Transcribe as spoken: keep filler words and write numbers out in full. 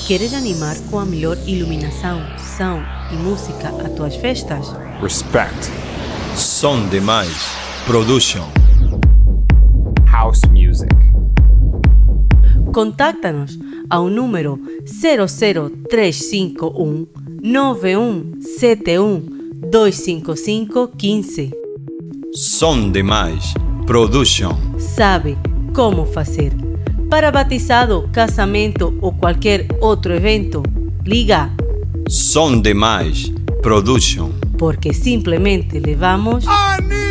Queres animar com a melhor iluminação, som e música a tuas festas? Respect. Som Demais Production. House music. Contáctanos ao número zero zero três cinco um nove um sete um dois cinco cinco um cinco. Som Demais Production. Sabe como fazer. Para batizado, casamento ou qualquer outro evento, liga Som Demais Production. porque simplesmente levamos Anima!